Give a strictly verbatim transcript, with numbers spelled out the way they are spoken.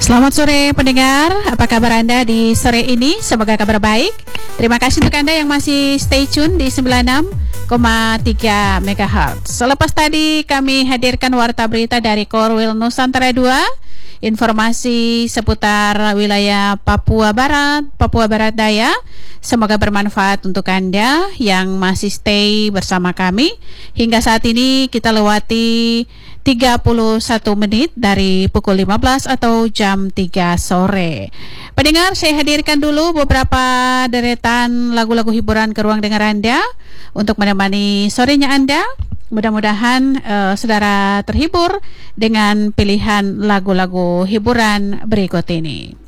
Selamat sore pendengar, apa kabar Anda di sore ini? Semoga kabar baik. Terima kasih untuk Anda yang masih stay tune di sembilan puluh enam koma tiga megahertz. Selepas tadi kami hadirkan warta berita dari Korwil Nusantara dua, informasi seputar wilayah Papua Barat, Papua Barat Daya. Semoga bermanfaat untuk Anda yang masih stay bersama kami. Hingga saat ini kita lewati tiga puluh satu menit dari pukul lima belas atau jam tiga sore. Pendengar, saya hadirkan dulu beberapa deretan lagu-lagu hiburan ke ruang dengar Anda untuk menemani sorenya Anda. Mudah-mudahan uh, saudara terhibur dengan pilihan lagu-lagu hiburan berikut ini.